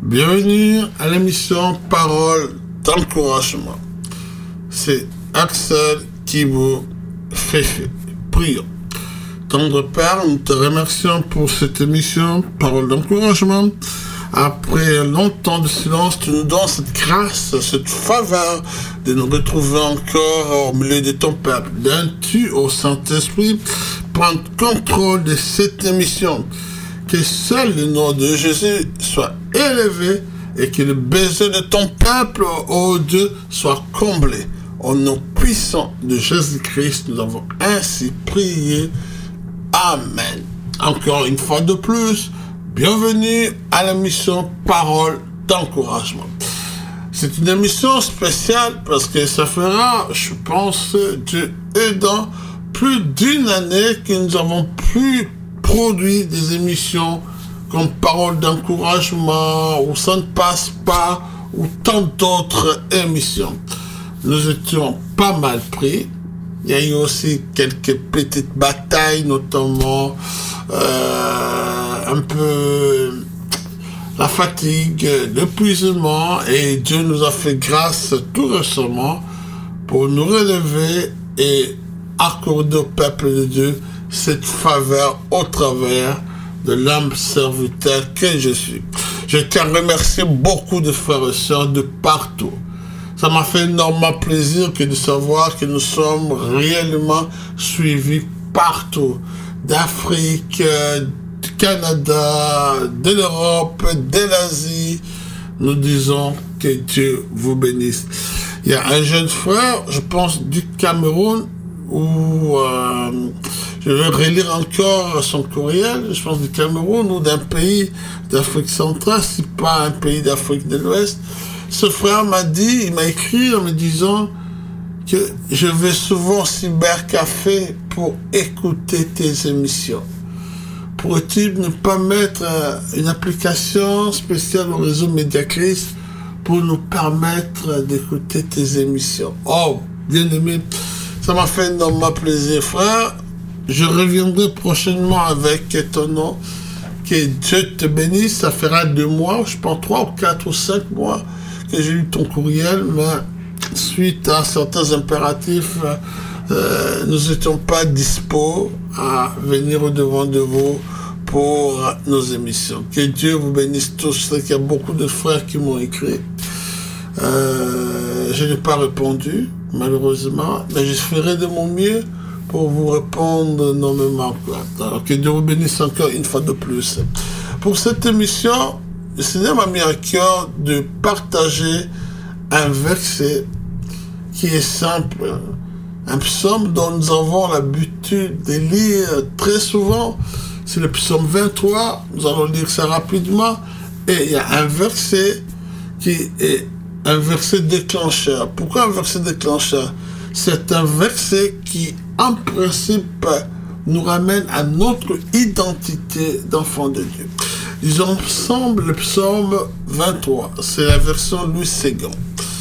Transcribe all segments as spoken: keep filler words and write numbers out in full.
Bienvenue à l'émission Parole d'encouragement. C'est Axel qui vous fait prier. Tendre Père, nous te remercions pour cette émission Parole d'encouragement. Après longtemps de silence, tu nous donnes cette grâce, cette faveur de nous retrouver encore au milieu de ton peuple. Donnes-tu au Saint-Esprit prendre contrôle de cette émission. Que seul le nom de Jésus soit élevé et que le besoin de ton peuple, ô Dieu, soit comblé. Au nom puissant de Jésus-Christ, nous avons ainsi prié. Amen. Encore une fois de plus, bienvenue à la mission Parole d'encouragement. C'est une émission spéciale parce que ça fera, je pense, Dieu aidant, plus d'une année que nous avons pu produire des émissions comme Parole d'encouragement, ou Ça ne passe pas, ou tant d'autres émissions. Nous étions pas mal pris. Il y a eu aussi quelques petites batailles, notamment euh, un peu la fatigue, l'épuisement, et Dieu nous a fait grâce tout récemment pour nous relever et accorder au peuple de Dieu cette faveur au travers de l'âme serviteur que je suis. Je tiens à remercier beaucoup de frères et sœurs de partout. Ça m'a fait énormément plaisir que de savoir que nous sommes réellement suivis partout, d'Afrique, du Canada, de l'Europe, de l'Asie. Nous disons que Dieu vous bénisse. Il y a un jeune frère, je pense du Cameroun, où euh, je vais relire encore son courriel, je pense du Cameroun ou d'un pays d'Afrique centrale, si pas un pays d'Afrique de l'Ouest. Ce frère m'a dit, il m'a écrit en me disant que je vais souvent au cybercafé pour écouter tes émissions. Pourrais-tu ne pas mettre une application spéciale au réseau Mediacris pour nous permettre d'écouter tes émissions? Oh, bien aimé, ça m'a fait énormément plaisir, frère. Je reviendrai prochainement avec ton nom. Que Dieu te bénisse. Ça fera deux mois, je pense trois ou quatre ou cinq mois que j'ai eu ton courriel, mais suite à certains impératifs, euh, nous n'étions pas dispo à venir au devant de vous pour nos émissions. Que Dieu vous bénisse tous. Je sais qu'il y a beaucoup de frères qui m'ont écrit. Euh, je n'ai pas répondu, malheureusement, mais je ferai de mon mieux pour vous répondre nommément. Alors que Dieu vous bénisse encore une fois de plus. Pour cette émission, le Seigneur m'a mis à cœur de partager un verset qui est simple, un psaume dont nous avons l'habitude de lire très souvent. C'est le psaume vingt-trois, nous allons lire ça rapidement, et il y a un verset qui est un verset déclencheur. Pourquoi un verset déclencheur? C'est un verset qui, en principe, nous ramène à notre identité d'enfant de Dieu. Disons ensemble le psaume vingt-trois, c'est la version Louis Séguin.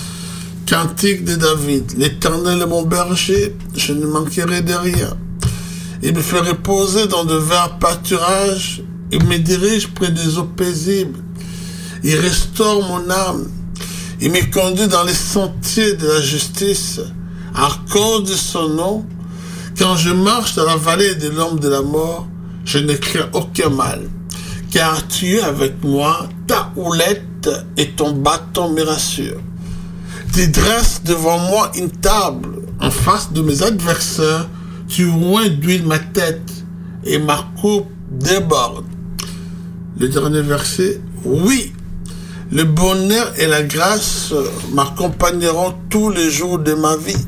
Cantique de David, l'Éternel est mon berger, je ne manquerai de rien. Il me fait reposer dans de verts pâturages, il me dirige près des eaux paisibles. Il restaure mon âme, il me conduit dans les sentiers de la justice, à cause de son nom. Quand je marche dans la vallée de l'ombre de la mort, je ne crains aucun mal. Car tu es avec moi, ta houlette et ton bâton me rassurent. Tu dresses devant moi une table en face de mes adversaires, tu oins d'huile ma tête et ma coupe déborde. Le dernier verset, oui, le bonheur et la grâce m'accompagneront tous les jours de ma vie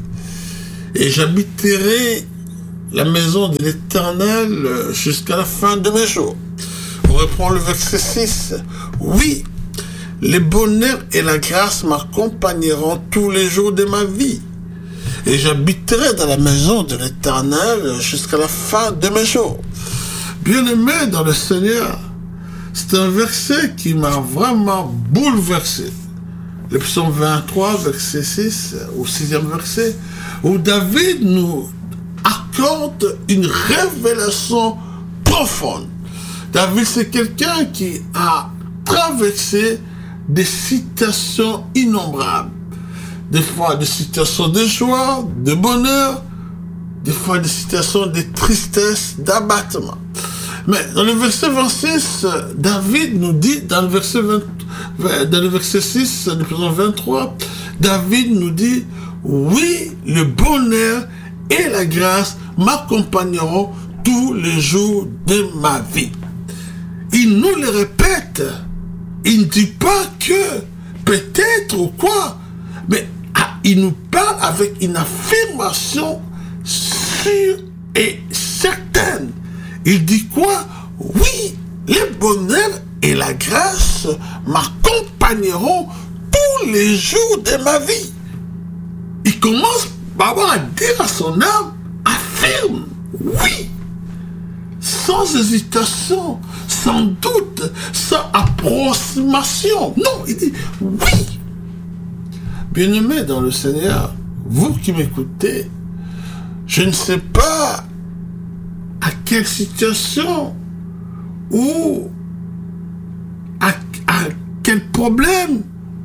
et j'habiterai la maison de l'Éternel jusqu'à la fin de mes jours. On reprend le verset six. Oui, le bonheur et la grâce m'accompagneront tous les jours de ma vie. Et j'habiterai dans la maison de l'Éternel jusqu'à la fin de mes jours. Bien-aimé dans le Seigneur, c'est un verset qui m'a vraiment bouleversé. Le psaume vingt-trois, verset six, au sixième verset, où David nous accorde une révélation profonde. David, c'est quelqu'un qui a traversé des situations innombrables. Des fois des situations de joie, de bonheur, des fois des situations de tristesse, d'abattement. Mais dans le verset vingt-six, David nous dit, dans le verset, vingt, dans le verset six, du psaume vingt-trois, David nous dit, oui, le bonheur et la grâce m'accompagneront tous les jours de ma vie. Il nous le répète. Il ne dit pas que, peut-être ou quoi, mais ah, il nous parle avec une affirmation sûre et certaine. Il dit quoi? Oui, le bonheur et la grâce m'accompagneront tous les jours de ma vie. Il commence par avoir à dire à son âme, affirme, oui, sans hésitation, sans doute, sans approximation. Non, il dit oui. Bien-aimés dans le Seigneur, vous qui m'écoutez, je ne sais pas à quelle situation ou à, à quel problème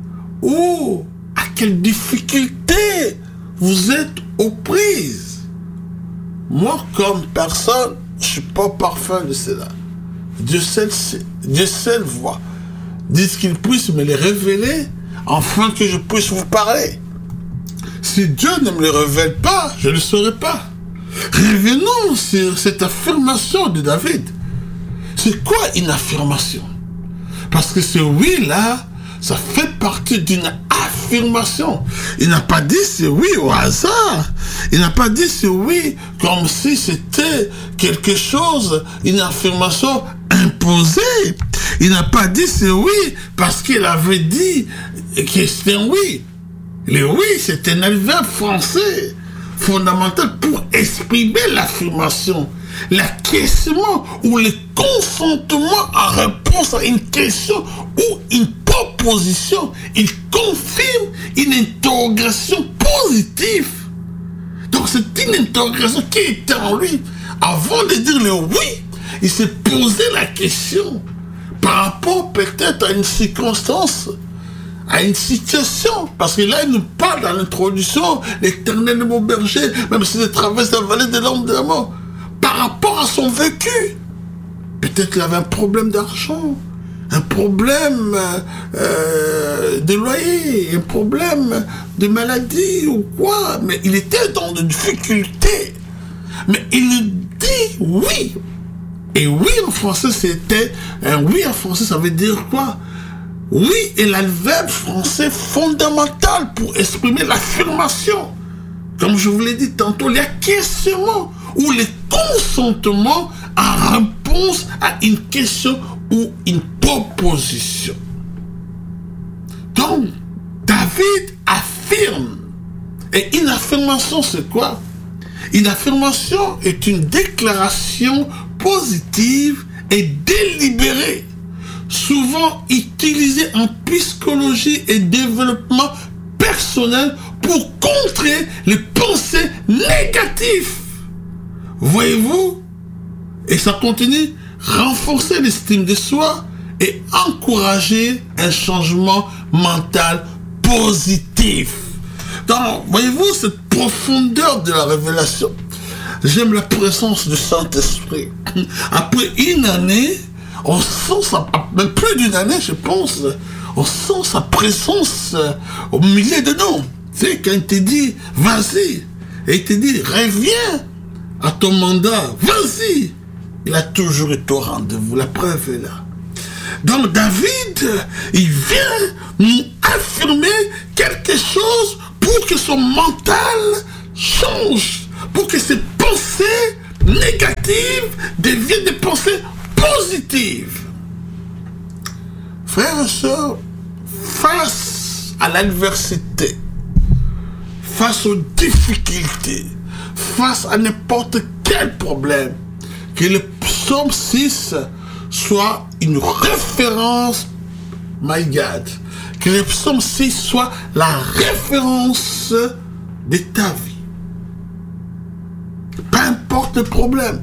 ou à quelle difficulté vous êtes aux prises. Moi, comme personne, je ne suis pas parfait de cela. Dieu seul, Dieu seul voit. Dites qu'il puisse me les révéler afin que je puisse vous parler. Si Dieu ne me les révèle pas, je ne le saurai pas. Revenons sur cette affirmation de David. C'est quoi une affirmation? Parce que ce oui-là, ça fait partie d'une affirmation. Il n'a pas dit ce oui au hasard. Il n'a pas dit ce oui comme si c'était quelque chose, une affirmation imposée. Il n'a pas dit ce oui parce qu'il avait dit que c'était un oui. Le oui, c'est un adverbe français fondamental pour exprimer l'affirmation, l'acquiescement ou le consentement en réponse à une question ou une proposition. Il confirme une interrogation positive. Donc c'est une interrogation qui était en lui. Avant de dire le oui, il s'est posé la question par rapport peut-être à une circonstance, à une situation, parce que là il nous parle dans l'introduction, l'Éternel est mon berger, même si je traverse la vallée de l'ombre de la mort, par rapport à son vécu. Peut-être qu'il avait un problème d'argent, un problème euh, de loyer, un problème de maladie ou quoi, mais il était dans des difficultés. Mais il dit oui. Et oui en français c'était, un oui en français ça veut dire quoi? Oui est l'adverbe français fondamental pour exprimer l'affirmation. Comme je vous l'ai dit tantôt, l'acquiescement ou le consentement en réponse à une question ou une proposition. Donc, David affirme. Et une affirmation, c'est quoi? Une affirmation est une déclaration positive et délibérée, souvent utilisée en psychologie et développement personnel pour contrer les pensées négatives. Voyez-vous? Et ça continue, renforcer l'estime de soi et encourager un changement mental positif. Donc, voyez-vous cette profondeur de la révélation? J'aime la présence du Saint-Esprit. Après une année, on sent sa, même plus d'une année, je pense, on sent sa présence au milieu de nous. Tu sais, quand il te dit, vas-y, et il te dit, reviens à ton mandat, vas-y. Il a toujours été au rendez-vous, la preuve est là. Donc David, il vient nous affirmer quelque chose pour que son mental change, pour que ses pensées négatives deviennent des pensées positives. Frères et sœurs, face à l'adversité, face aux difficultés, face à n'importe quel problème, que le psaume six soit une référence, my God, que le psaume six soit la référence de ta vie. Peu importe le problème.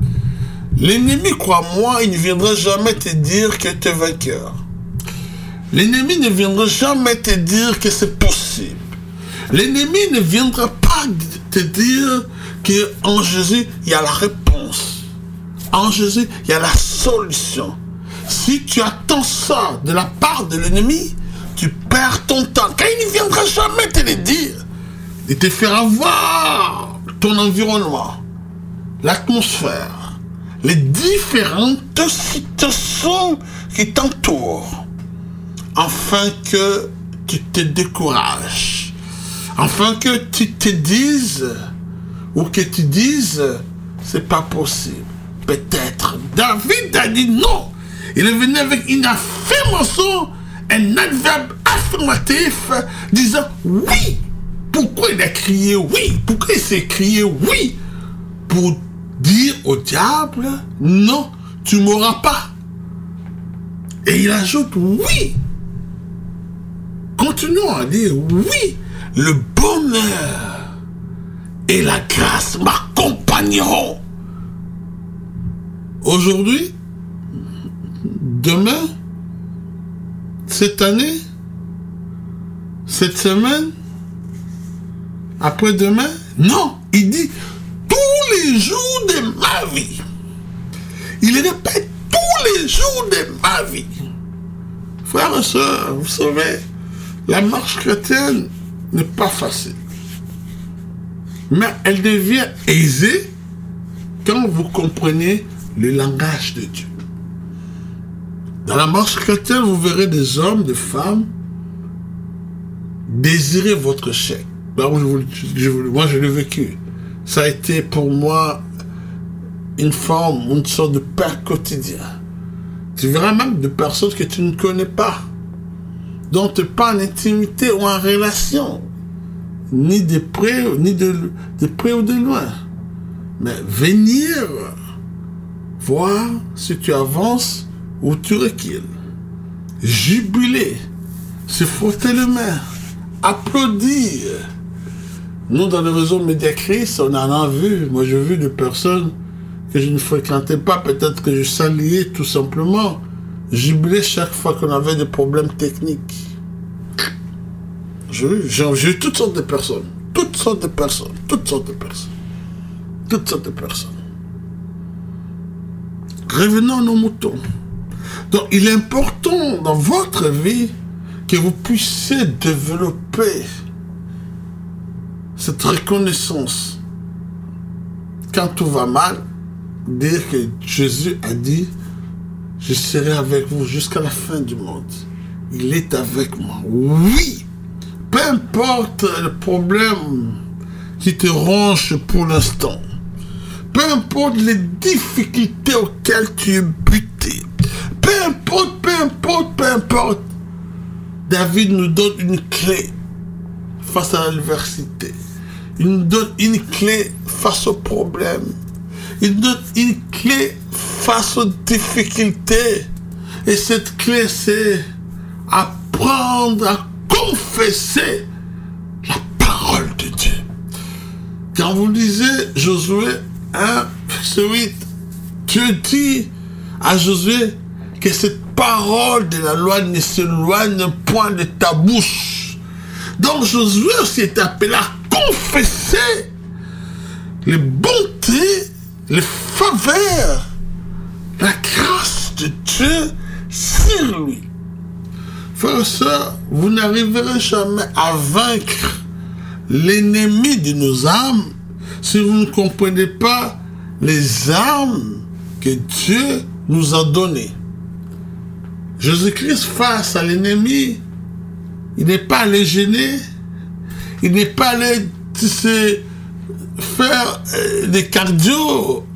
L'ennemi, crois-moi, il ne viendra jamais te dire que tu es vainqueur. L'ennemi ne viendra jamais te dire que c'est possible. L'ennemi ne viendra pas te dire qu'en Jésus, il y a la réponse. En Jésus, il y a la solution. Si tu attends ça de la part de l'ennemi, tu perds ton temps. Car il ne viendra jamais te le dire. Il te fera voir ton environnement, l'atmosphère, les différentes situations qui t'entourent, afin que tu te décourages, afin que tu te dises, ou que tu dises, c'est pas possible. Peut-être. David a dit non. Il est venu avec une affirmation, un adverbe affirmatif, disant oui. Pourquoi il a crié oui? Pourquoi il s'est crié oui? Pour dire au diable, non, tu m'auras pas. Et il ajoute oui. Continuons à dire oui. Le bonheur et la grâce m'accompagneront. Aujourd'hui, demain, cette année, cette semaine, après-demain, non, il dit tous les jours de ma vie. Il répète tous les jours de ma vie. Frères et sœurs, vous savez, la marche chrétienne n'est pas facile. Mais elle devient aisée quand vous comprenez le langage de Dieu. Dans la marche chrétienne, vous verrez des hommes, des femmes désirer votre chèque. Alors, je, je, moi, je l'ai vécu. Ça a été pour moi une forme, une sorte de pain quotidien. Tu verras même des personnes que tu ne connais pas, dont tu n'es pas en intimité ou en relation, ni de près, ni de, de près ou de loin. Mais venir voir si tu avances ou tu recules, jubiler, se frotter les mains, applaudir. Nous, dans le réseau Médiacris, on en a vu. Moi, j'ai vu des personnes que je ne fréquentais pas, peut-être que je saluais tout simplement, jubiler chaque fois qu'on avait des problèmes techniques. J'ai eu toutes sortes de personnes, toutes sortes de personnes, toutes sortes de personnes, toutes sortes de personnes. Revenons à nos moutons. Donc, il est important dans votre vie que vous puissiez développer cette reconnaissance. Quand tout va mal, dire que Jésus a dit, je serai avec vous jusqu'à la fin du monde. Il est avec moi. Oui, peu importe le problème qui te ronge pour l'instant, peu importe les difficultés auxquelles tu es buté, peu importe, peu importe, peu importe, David nous donne une clé face à l'adversité. Il nous donne une clé face aux problèmes. Il nous donne une clé face aux difficultés. Et cette clé, c'est apprendre à confesser la parole de Dieu. Quand vous lisez Josué un, verset huit, Dieu dit à Josué que cette parole de la loi ne s'éloigne point de ta bouche. Donc Josué aussi est appelé à confesser les bontés, les faveurs, la grâce de Dieu sur lui. Frères et sœurs, vous n'arriverez jamais à vaincre l'ennemi de nos âmes si vous ne comprenez pas les armes que Dieu nous a données. Jésus-Christ face à l'ennemi, il n'est pas allé gêner, il n'est pas allé tu sais, faire euh, des cardio